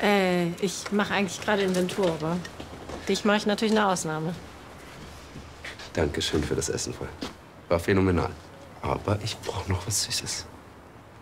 Ich mache eigentlich gerade Inventur, aber dich mache ich natürlich eine Ausnahme. Dankeschön für das Essen vorhin. War phänomenal. Aber ich brauche noch was Süßes.